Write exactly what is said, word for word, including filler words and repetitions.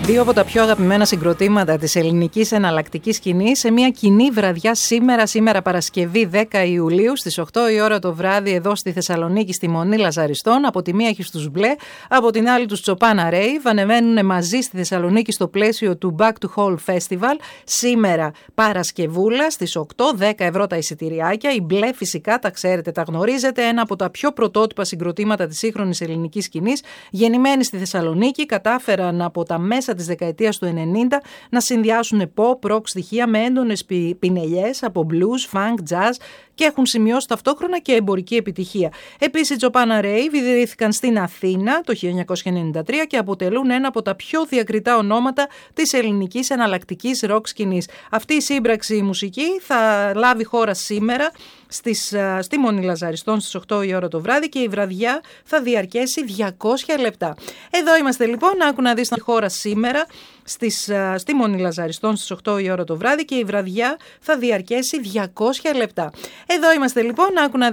Δύο από τα πιο αγαπημένα συγκροτήματα της ελληνικής εναλλακτικής σκηνής σε μια κοινή βραδιά σήμερα, σήμερα Παρασκευή δέκα Ιουλίου στις οκτώ η ώρα το βράδυ εδώ στη Θεσσαλονίκη στη Μονή Λαζαριστών. Από τη μία έχει τους Μπλε, από την άλλη τους Τσοπάνα Rave. Ανεβαίνουν μαζί στη Θεσσαλονίκη στο πλαίσιο του Back to Hall Festival. Σήμερα Παρασκευούλα στις οκτώ, δέκα ευρώ τα εισιτηριάκια. Οι Μπλε φυσικά τα ξέρετε, τα γνωρίζετε. Ένα από τα πιο πρωτότυπα συγκροτήματα της σύγχρονης ελληνικής σκηνής. Γεννημένοι στη Θεσσαλονίκη, κατάφεραν από τα μέσα της δεκαετίας του ενενήντα να συνδυάσουν pop, rock στοιχεία με έντονες πινελιές από blues, funk, jazz και έχουν σημειώσει ταυτόχρονα και εμπορική επιτυχία. Επίσης, οι Τσοπάνα Rave ιδρύθηκαν στην Αθήνα το χίλια εννιακόσια ενενήντα τρία και αποτελούν ένα από τα πιο διακριτά ονόματα της ελληνικής εναλλακτικής rock σκηνής. Αυτή η σύμπραξη μουσική θα λάβει χώρα σήμερα στις, στη Μονή Λαζαριστών στις οκτώ η ώρα το βράδυ και η βραδιά θα διαρκέσει διακόσια λεπτά. Εδώ είμαστε λοιπόν, άκου να δεις τη χώρα σήμερα στις, στη Μονή Λαζαριστών στις οκτώ η ώρα το βράδυ και η βραδιά θα διαρκέσει διακόσια λεπτά. Εδώ είμαστε λοιπόν, άκου να